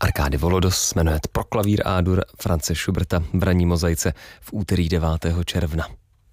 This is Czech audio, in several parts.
Arkády Volodos, Menuet pro klavír A-dur France Schuberta v ranní mozaice v úterý 9. června.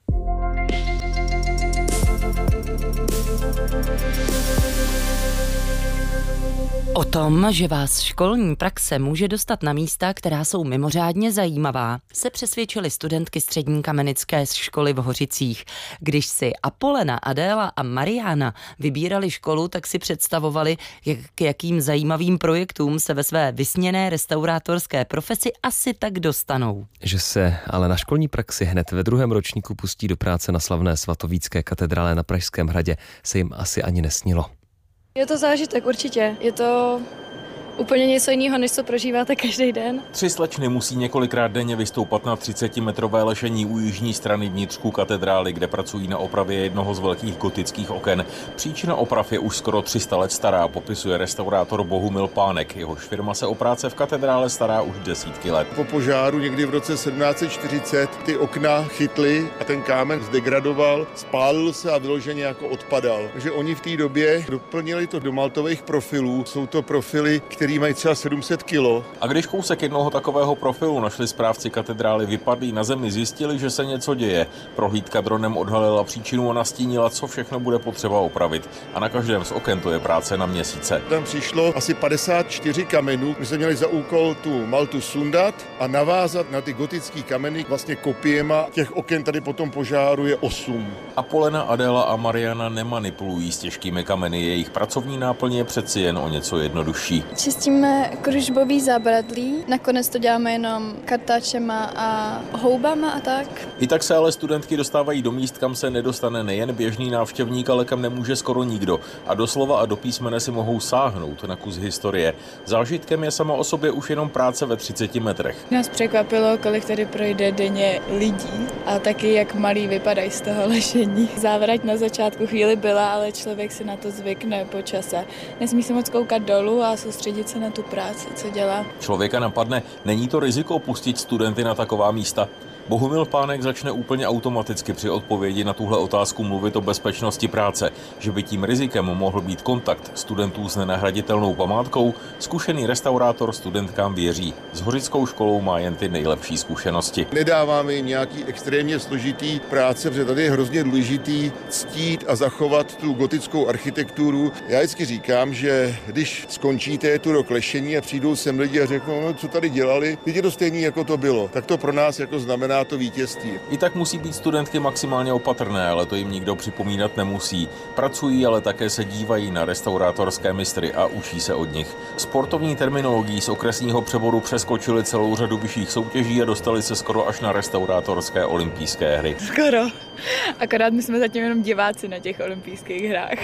O tom, že vás školní praxe může dostat na místa, která jsou mimořádně zajímavá, se přesvědčili studentky střední kamenické školy v Hořicích. Když si Apolena, Adéla a Mariana vybírali školu, tak si představovali, k jakým zajímavým projektům se ve své vysněné restaurátorské profesi asi tak dostanou. Že se ale na školní praxi hned ve 2. ročníku pustí do práce na slavné svatovícké katedrále na Pražském hradě, se jim asi ani nesnilo. Je to zážitek určitě, je to úplně něco jiného, než co prožíváte každý den. 3 slečny musí několikrát denně vystoupat na 30metrové lešení u jižní strany vnitřku katedrály, kde pracují na opravě jednoho z velkých gotických oken. Příčina oprav je už skoro 300 let stará, popisuje restaurátor Bohumil Pánek. Jehož firma se o práce v katedrále stará už desítky let. Po požáru někdy v roce 1740 ty okna chytly a ten kámen zdegradoval, spálil se a vyloženě jako odpadal. Takže oni v té době doplnili to do maltových profilů. Jsou to profily, který mají třeba 700 kilo. A když kousek jednoho takového profilu našli správci katedrály vypadlý na zemi, zjistili, že se něco děje. Prohlídka dronem odhalila příčinu a nastínila, co všechno bude potřeba opravit. A na každém z oken to je práce na měsíce. Tam přišlo asi 54 kamenů. My jsme měli za úkol tu maltu sundat a navázat na ty gotické kameny vlastně kopiema. Těch oken tady po tom požáru je 8. Apolena, Adéla a Mariana nemanipulují s těžkými kameny. Jejich pracovní náplň je přeci jen o něco jednodušší. Čistíme kružbový zábradlí, nakonec to děláme jenom kartáčema a houbama a tak. I tak se ale studentky dostávají do míst, kam se nedostane nejen běžný návštěvník, ale kam nemůže skoro nikdo. A doslova a do písmene si mohou sáhnout na kus historie. Zážitkem je sama o sobě už jenom práce ve 30 metrech. Nás překvapilo, kolik tady projde denně lidí a taky jak malí vypadají z toho lešení. Závrať na začátku chvíli byla, ale člověk si na to zvykne po čase. Nesmí se moc koukat dolů a soustředit se na tu práci, co dělá. Člověka napadne, není to riziko pustit studenty na taková místa? Bohumil Pánek začne úplně automaticky při odpovědi na tuhle otázku mluvit o bezpečnosti práce. Že by tím rizikem mohl být kontakt studentů s nenahraditelnou památkou, zkušený restaurátor studentkám věří. S hořickou školou má jen ty nejlepší zkušenosti. Nedáváme jim nějaký extrémně složitý práce, protože tady je hrozně důležitý ctít a zachovat tu gotickou architekturu. Já vždycky říkám, že když skončíte tu rok lešení a přijdou sem lidi a řeknou, no, co tady dělali, je to stejný, jako to bylo. Tak to pro nás jako znamená to vítězství. I tak musí být studentky maximálně opatrné, ale to jim nikdo připomínat nemusí. Pracují, ale také se dívají na restaurátorské mistry a učí se od nich. Sportovní terminologií z okresního přeboru přeskočili celou řadu vyšších soutěží a dostali se skoro až na restaurátorské olympijské hry. Skoro. Akorát my jsme zatím jenom diváci na těch olympijských hrách.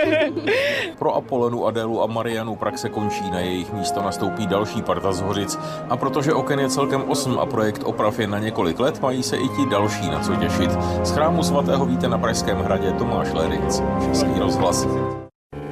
Pro Apolenu, Adélu a Marianu praxe končí, na jejich místo nastoupí další parta z Hořic. A protože oken je celkem 8 a projekt oprav je na několik let, mají se i ti další na co těšit. Z chrámu svatého Víta na Pražském hradě Tomáš Lerinc, Český rozhlas.